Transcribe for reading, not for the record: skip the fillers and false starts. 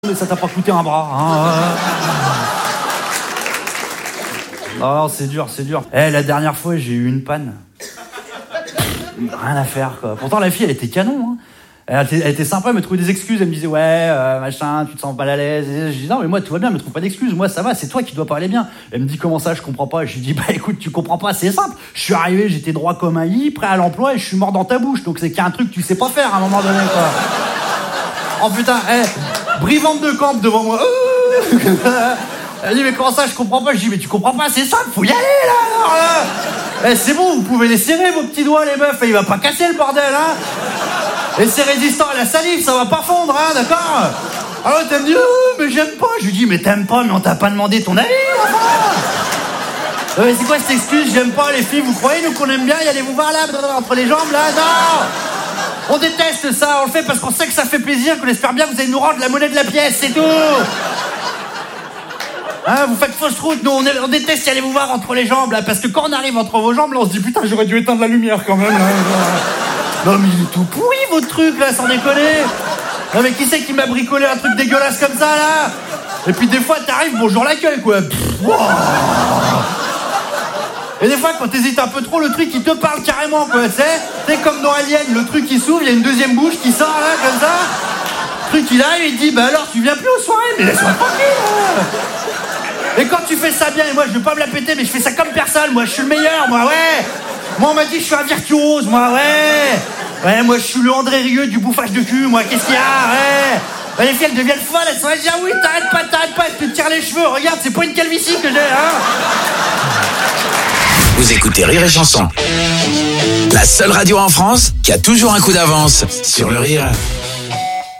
Mais ça t'a pas coûté un bras, hein. Non, c'est dur. La dernière fois, j'ai eu une panne. Rien à faire, quoi. Pourtant, la fille, elle était canon, hein. Elle était sympa, elle me trouvait des excuses. Elle me disait, machin, tu te sens pas à l'aise. Je dis, non, mais moi, tout va bien, me trouve pas d'excuses. Moi, ça va, c'est toi qui dois parler bien. Elle me dit, comment ça, je comprends pas. Je lui dis, écoute, tu comprends pas, c'est simple. Je suis arrivé, j'étais droit comme un i, prêt à l'emploi, et je suis mort dans ta bouche. Donc, c'est qu'il y a un truc que tu sais pas faire à un moment donné, quoi. Oh putain, Brivante de camp devant moi. Elle dit, mais comment ça, je comprends pas. Je dis, mais tu comprends pas, c'est simple, faut y aller, là, alors, là. C'est bon, vous pouvez les serrer, vos petits doigts, les meufs, il va pas casser le bordel, hein. Et c'est résistant à la salive, ça va pas fondre, hein, d'accord. Alors, elle me dit, mais j'aime pas. Je lui dis, mais t'aimes pas, mais on t'a pas demandé ton avis, enfin. C'est quoi cette excuse, j'aime pas les filles, vous croyez, nous, qu'on aime bien, y allez vous voir, là, entre les jambes, là, non. On déteste ça, on le fait parce qu'on sait que ça fait plaisir, qu'on espère bien que vous allez nous rendre la monnaie de la pièce, c'est tout. Hein, vous faites fausse route, nous on déteste y aller vous voir entre les jambes, là, parce que quand on arrive entre vos jambes, là, on se dit, putain, j'aurais dû éteindre la lumière quand même, là. Non mais il est tout pourri, votre truc, là, sans déconner. Non mais qui c'est qui m'a bricolé un truc dégueulasse comme ça, là. Et puis des fois, t'arrives, bonjour l'accueil, quoi. Wow. Et des fois, quand t'hésites un peu trop, le truc, il te parle carrément, quoi, tu sais. C'est comme dans Alien, le truc, il s'ouvre, il y a une deuxième bouche qui sort, là, comme ça. Le truc, il arrive, il te dit, alors, tu viens plus aux soirées, mais laisse-moi tranquille, là. Et quand tu fais ça bien, et moi, je veux pas me la péter, mais je fais ça comme personne, moi, je suis le meilleur, moi, ouais. Moi, on m'a dit, je suis un virtuose, moi, ouais. Ouais, moi, je suis le André Rieu du bouffage de cul, moi, qu'est-ce qu'il y a, ouais. Les filles, elles deviennent folles, elles sont là, elles disent, ah oui, t'arrêtes pas, elles te tirent les cheveux, regarde, c'est pas une calvitie que j'ai, hein. Vous écoutez Rire et Chanson, la seule radio en France qui a toujours un coup d'avance sur le rire.